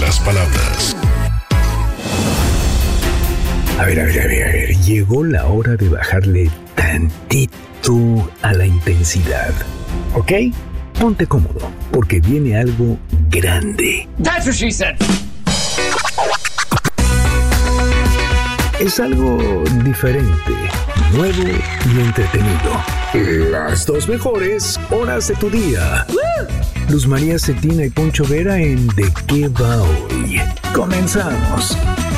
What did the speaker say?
malas palabras. A ver. Llegó la hora de bajarle tantito a la intensidad. ¿Ok? Ponte cómodo, porque viene algo grande. That's what she said. Es algo diferente, nuevo y entretenido. Las dos mejores horas de tu día. Luz María Cetina y Poncho Vera en ¿De qué va hoy? Comenzamos.